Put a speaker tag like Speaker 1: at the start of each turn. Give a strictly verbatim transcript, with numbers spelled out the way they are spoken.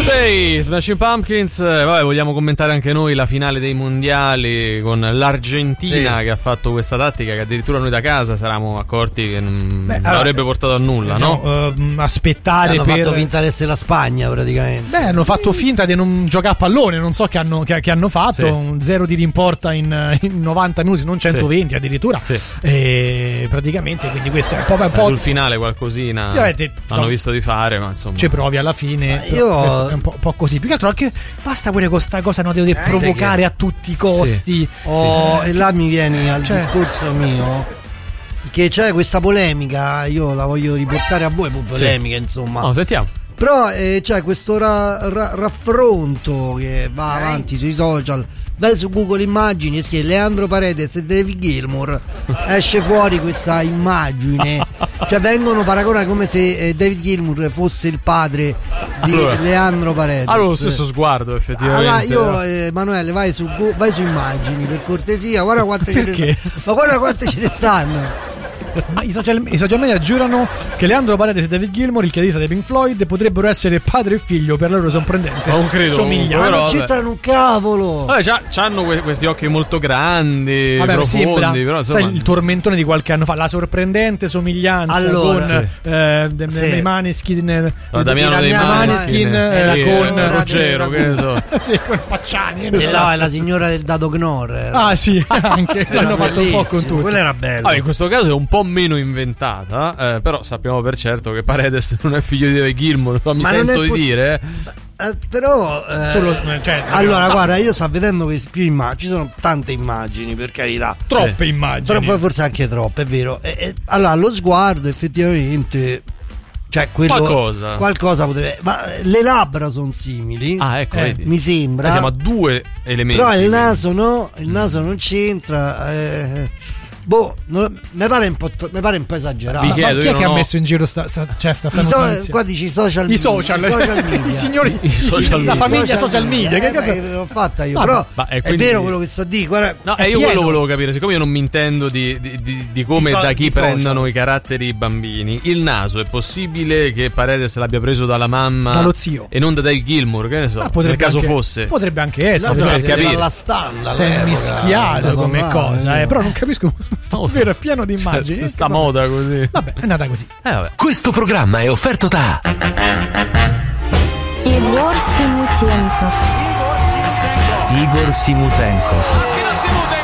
Speaker 1: Today, Smashing Pumpkins. Vabbè, vogliamo commentare anche noi la finale dei mondiali con l'Argentina, sì, che ha fatto questa tattica che addirittura noi da casa saremmo accorti che non, Beh, non avrebbe portato a nulla, diciamo, no? Uh,
Speaker 2: aspettare
Speaker 3: hanno
Speaker 2: per...
Speaker 3: fatto finta di essere la Spagna praticamente.
Speaker 2: Beh, hanno fatto finta di non giocare a pallone, non so che hanno, che, che hanno fatto, sì, un zero di rimporta in, in novanta minuti, non centoventi, sì, addirittura, sì, e praticamente, quindi questo è un po', un po'...
Speaker 1: sul finale qualcosina sì, hanno no, visto di fare, ma insomma
Speaker 2: ci provi alla fine.
Speaker 3: Io
Speaker 2: è un po', un po' così, più che altro anche basta pure con sta cosa, no, di eh, provocare che... a tutti i costi, sì,
Speaker 3: oh,
Speaker 2: sì.
Speaker 3: E là mi vieni al cioè... discorso mio che c'è questa polemica, io la voglio riportare a voi, polemica, sì, insomma.
Speaker 1: No, sentiamo.
Speaker 3: Però eh, c'è questo ra- ra- raffronto che va avanti sui social. Vai su Google Immagini e scrive Leandro Paredes e David Gilmour, esce fuori questa immagine, cioè vengono paragonati come se eh, David Gilmour fosse il padre di allora, Leandro Paredes.
Speaker 1: Allora lo stesso sguardo effettivamente.
Speaker 3: Allora io eh, Emanuele vai su, vai su Immagini per cortesia, guarda quante ce ne stanno. Ma guarda quante ce ne stanno.
Speaker 2: Ma i social, i social media giurano che Leandro Paredes e David Gilmour, il chitarrista dei Pink Floyd, potrebbero essere padre e figlio, per loro sorprendente.
Speaker 1: Ma non credo.
Speaker 3: Somiglia, ma non c'entrano un cavolo.
Speaker 1: Vabbè, c'ha, c'hanno que- questi occhi molto grandi, vabbè, profondi, sembra, però insomma...
Speaker 2: sai il tormentone di qualche anno fa, la sorprendente somiglianza
Speaker 3: allora,
Speaker 2: con
Speaker 3: sì,
Speaker 2: eh, de, sì, dei Maneskin,
Speaker 1: no, Damiano dei
Speaker 2: Maneskin, era
Speaker 1: eh,
Speaker 2: con
Speaker 1: eh, Ruggero, che ne so.
Speaker 2: Sì, con Pacciani.
Speaker 3: E là è la signora del Dado Gnor.
Speaker 2: Ah sì, anche sì, l'hanno fatto un po' con tutti.
Speaker 3: Quella era bella.
Speaker 1: Vabbè, in questo caso è un po' meno inventata. Eh, però sappiamo per certo che Paredes non è figlio di David Gilmour, mi Ma sento di poss- dire
Speaker 3: eh, però eh,
Speaker 2: lo, cioè,
Speaker 3: allora guarda, io sto vedendo più immagini, ci sono tante immagini, per carità,
Speaker 2: troppe sì, immagini,
Speaker 3: troppe, forse anche troppe, è vero, e, e, allora lo sguardo effettivamente, cioè quello,
Speaker 1: qualcosa
Speaker 3: qualcosa potrebbe, ma le labbra sono simili,
Speaker 1: ah ecco,
Speaker 3: eh, mi sembra,
Speaker 1: eh, siamo a due elementi,
Speaker 3: però il naso no, il naso non c'entra, eh, boh, non, mi pare un po', mi pare un po' esagerato.
Speaker 2: Ma,
Speaker 1: chiedo,
Speaker 2: ma chi è che
Speaker 1: ho...
Speaker 2: ha messo in giro sta, sta, cioè sta, sta
Speaker 3: so, qua dici i social,
Speaker 2: i social,
Speaker 3: i social media,
Speaker 2: i signori,
Speaker 1: i social
Speaker 2: la
Speaker 1: media.
Speaker 2: famiglia
Speaker 3: social,
Speaker 2: social media, media.
Speaker 3: Eh,
Speaker 2: che cosa
Speaker 3: beh, l'ho fatta io,
Speaker 2: ah,
Speaker 3: però
Speaker 1: ma è,
Speaker 3: è vero quello che sto a dire, guarda,
Speaker 1: no, e io quello volevo capire, siccome io non mi intendo di, di, di, di come e da chi prendono i caratteri i bambini. Il naso, è possibile che Paredes l'abbia preso dalla mamma,
Speaker 2: dallo zio,
Speaker 1: e non da Dave Gilmour, che ne so, nel caso
Speaker 2: anche,
Speaker 1: fosse,
Speaker 2: potrebbe anche essere,
Speaker 3: no,
Speaker 2: cioè,
Speaker 3: capire alla stalla,
Speaker 2: si è mischiato come va, cosa, eh, però non capisco, sto vero, è pieno di immagini.
Speaker 1: Sta moda così.
Speaker 2: Vabbè, è nata così.
Speaker 1: Eh, vabbè.
Speaker 4: Questo programma è offerto da
Speaker 5: Igor Simutenkov.
Speaker 4: Igor Simutenkov.